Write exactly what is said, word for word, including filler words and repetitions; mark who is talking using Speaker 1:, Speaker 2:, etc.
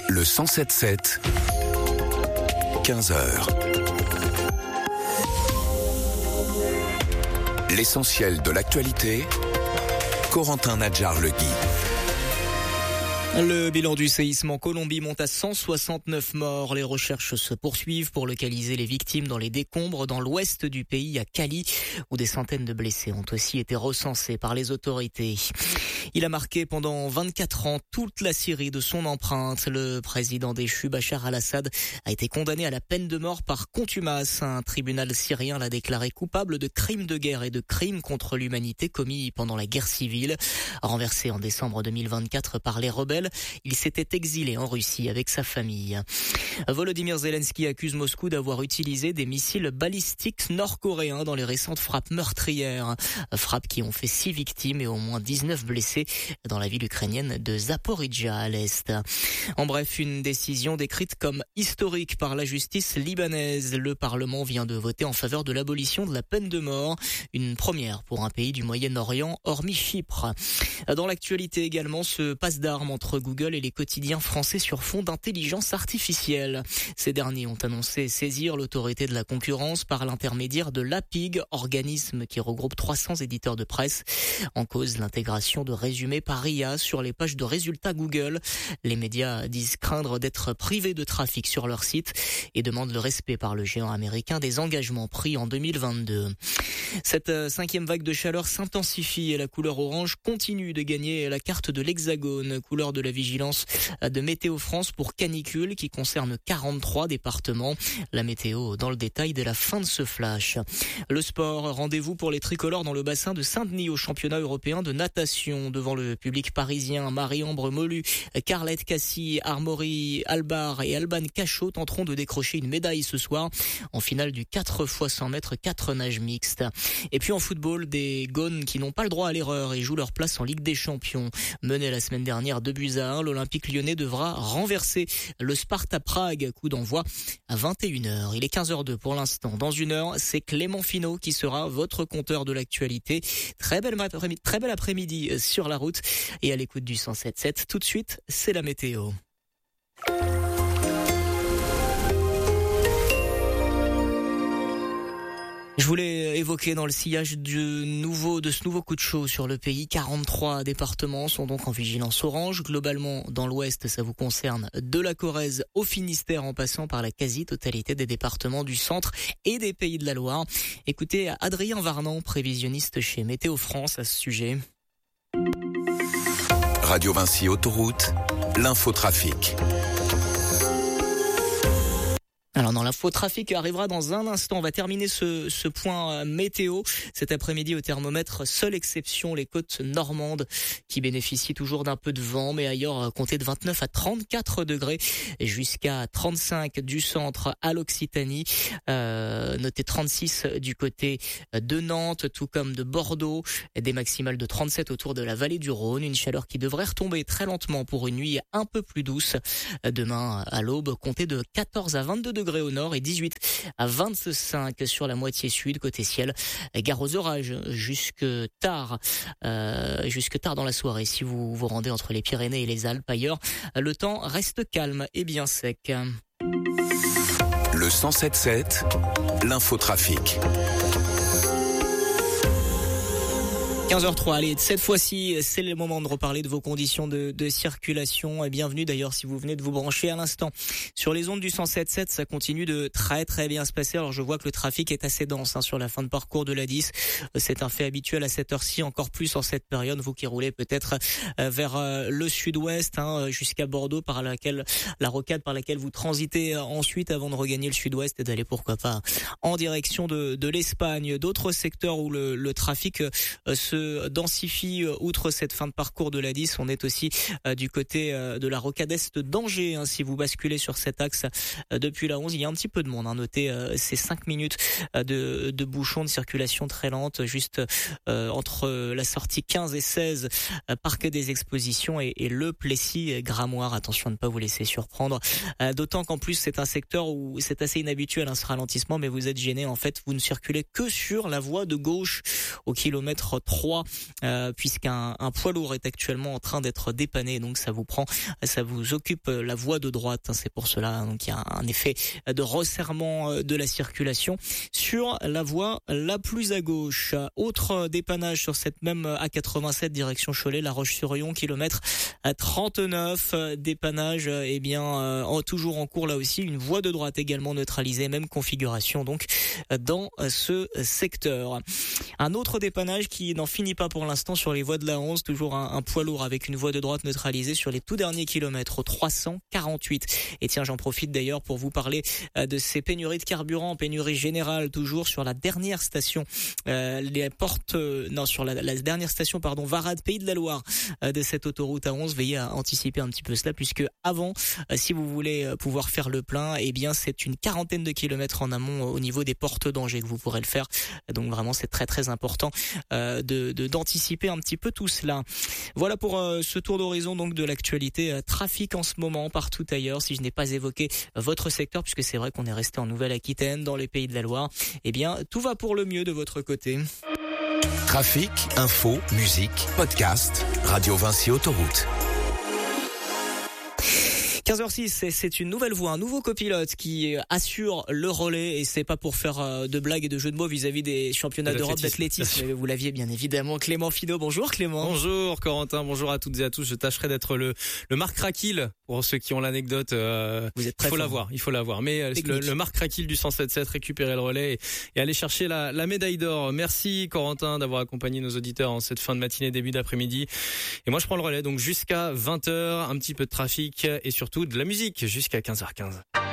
Speaker 1: Le cent sept sept, quinze heures. L'essentiel de l'actualité, Corentin Nadjar-Legui.
Speaker 2: Le bilan du séisme en Colombie monte à cent soixante-neuf morts. Les recherches se poursuivent pour localiser les victimes dans les décombres dans l'ouest du pays, à Cali, où des centaines de blessés ont aussi été recensés par les autorités. Il a marqué pendant vingt-quatre ans toute la Syrie de son empreinte. Le président déchu Bachar al-Assad a été condamné à la peine de mort par contumace. Un tribunal syrien l'a déclaré coupable de crimes de guerre et de crimes contre l'humanité commis pendant la guerre civile. Renversé en décembre deux mille vingt-quatre par les rebelles, il s'était exilé en Russie avec sa famille. Volodymyr Zelensky accuse Moscou d'avoir utilisé des missiles balistiques nord-coréens dans les récentes frappes meurtrières. Frappes qui ont fait six victimes et au moins dix-neuf blessés dans la ville ukrainienne de Zaporijjia à l'est. En bref, une décision décrite comme historique par la justice libanaise. Le Parlement vient de voter en faveur de l'abolition de la peine de mort. Une première pour un pays du Moyen-Orient, hormis Chypre. Dans l'actualité également, ce passe d'armes entre Google et les quotidiens français sur fond d'intelligence artificielle. Ces derniers ont annoncé saisir l'autorité de la concurrence par l'intermédiaire de l'A P I G, organisme qui regroupe trois cents éditeurs de presse. En cause, l'intégration de résumés par I A sur les pages de résultats Google. Les médias disent craindre d'être privés de trafic sur leur site et demandent le respect par le géant américain des engagements pris en deux mille vingt-deux. Cette cinquième vague de chaleur s'intensifie et la couleur orange continue de gagner la carte de l'Hexagone, couleur de la vigilance de Météo France pour canicule qui concerne quarante-trois départements. La météo dans le détail dès la fin de ce flash. Le sport, rendez-vous pour les tricolores dans le bassin de Saint-Denis au championnat européen de natation. Devant le public parisien, Marie-Ambre Molu, Carlette Cassis, Armory Albar et Alban Cachot tenteront de décrocher une médaille ce soir en finale du quatre fois cent mètres quatre nages mixtes. Et puis en football, des Gones qui n'ont pas le droit à l'erreur et jouent leur place en Ligue des Champions. Mené la semaine dernière deux buts à un, l'Olympique lyonnais devra renverser le Sparta Prague. Coup d'envoi à vingt et une heures. Il est quinze heures deux pour l'instant. Dans une heure, c'est Clément Finot qui sera votre compteur de l'actualité. Très belle, très bel après-midi sur la route et à l'écoute du cent sept sept. Tout de suite, c'est la météo. Je voulais évoquer dans le sillage du nouveau, de ce nouveau coup de chaud sur le pays. quarante-trois départements sont donc en vigilance orange. Globalement, dans l'ouest, ça vous concerne de la Corrèze au Finistère en passant par la quasi-totalité des départements du centre et des Pays de la Loire. Écoutez Adrien Varnan, prévisionniste chez Météo France à ce sujet.
Speaker 1: Radio Vinci Autoroute, l'infotrafic.
Speaker 2: Alors dans l'infotrafic arrivera dans un instant. On va terminer ce, ce point météo. Cet après-midi au thermomètre, seule exception, les côtes normandes qui bénéficient toujours d'un peu de vent, mais ailleurs comptez de vingt-neuf à trente-quatre degrés et jusqu'à trente-cinq du centre à l'Occitanie. Euh, notez trente-six du côté de Nantes, tout comme de Bordeaux. Des maximales de trente-sept autour de la vallée du Rhône. Une chaleur qui devrait retomber très lentement pour une nuit un peu plus douce. Demain à l'aube, comptez de quatorze à vingt-deux degrés au nord et dix-huit à vingt-cinq sur la moitié sud côté ciel. Gare aux orages jusque tard, euh, jusque tard dans la soirée. Si vous vous rendez entre les Pyrénées et les Alpes, ailleurs, le temps reste calme et bien sec.
Speaker 1: Le cent sept sept, l'infotrafic.
Speaker 2: quinze heures trois, allez, cette fois-ci, c'est le moment de reparler de vos conditions de, de circulation. Et bienvenue d'ailleurs si vous venez de vous brancher à l'instant. Sur les ondes du cent sept sept, ça continue de très très bien se passer. Alors je vois que le trafic est assez dense hein, sur la fin de parcours de l'A dix. C'est un fait habituel à cette heure-ci, encore plus en cette période. Vous qui roulez peut-être euh, vers euh, le sud-ouest, hein, jusqu'à Bordeaux, par laquelle la rocade par laquelle vous transitez ensuite avant de regagner le sud-ouest et d'aller pourquoi pas en direction de, de l'Espagne. D'autres secteurs où le, le trafic euh, se densifie outre cette fin de parcours de l'A dix. On est aussi euh, du côté euh, de la rocade est d'Angers. Hein, si vous basculez sur cet axe euh, depuis la onze, il y a un petit peu de monde. Hein. Notez euh, ces cinq minutes euh, de, de bouchons de circulation très lente juste euh, entre la sortie quinze et seize, euh, parc des expositions et, et le Plessis-Gramoire. Attention à ne pas vous laisser surprendre. Euh, d'autant qu'en plus c'est un secteur où c'est assez inhabituel hein, ce ralentissement, mais vous êtes gêné. En fait, vous ne circulez que sur la voie de gauche au kilomètre trois trois, euh, puisqu'un un poids lourd est actuellement en train d'être dépanné, donc ça vous prend, ça vous occupe la voie de droite. C'est pour cela donc il y a un effet de resserrement de la circulation sur la voie la plus à gauche. Autre dépannage sur cette même A quatre-vingt-sept direction Cholet, La Roche-sur-Yon, kilomètre trente-neuf. Dépannage, eh bien euh, toujours en cours là aussi. Une voie de droite également neutralisée, même configuration donc dans ce secteur. Un autre dépannage qui n'en finit pas pour l'instant sur les voies de la onze, toujours un, un poids lourd avec une voie de droite neutralisée sur les tout derniers kilomètres au trois cent quarante-huit. Et tiens, j'en profite d'ailleurs pour vous parler de ces pénuries de carburant, pénurie générale toujours sur la dernière station, euh, les portes, euh, non sur la, la dernière station pardon, Varade, Pays de la Loire euh, de cette autoroute A onze. Veillez à anticiper un petit peu cela puisque avant, euh, si vous voulez euh, pouvoir faire le plein, eh bien c'est une quarantaine de kilomètres en amont euh, au niveau des portes d'Angers que vous pourrez le faire. Donc vraiment c'est très très important euh, de, de d'anticiper un petit peu tout cela. Voilà pour euh, ce tour d'horizon donc de l'actualité euh, trafic en ce moment partout ailleurs. Si je n'ai pas évoqué votre secteur, puisque c'est vrai qu'on est resté en Nouvelle-Aquitaine, dans les Pays de la Loire, eh bien tout va pour le mieux de votre côté.
Speaker 1: Trafic, info, musique, podcast, Radio Vinci Autoroute.
Speaker 2: quinze heures six, c'est une nouvelle voix, un nouveau copilote qui assure le relais, et c'est pas pour faire de blagues et de jeux de mots vis-à-vis des championnats d'Europe d'athlétisme, mais vous l'aviez bien évidemment. Clément Finot, bonjour Clément.
Speaker 3: Bonjour Corentin, bonjour à toutes et à tous. Je tâcherai d'être le le Marc Raquil pour ceux qui ont l'anecdote. Euh,
Speaker 2: vous êtes très
Speaker 3: il faut
Speaker 2: fort.
Speaker 3: l'avoir, il faut l'avoir. Mais le, le Marc Raquil du cent sept sept, récupérer le relais et, et aller chercher la, la médaille d'or. Merci Corentin d'avoir accompagné nos auditeurs en cette fin de matinée, début d'après-midi. Et moi je prends le relais donc jusqu'à vingt heures, un petit peu de trafic et surtout de la musique jusqu'à quinze heures quinze.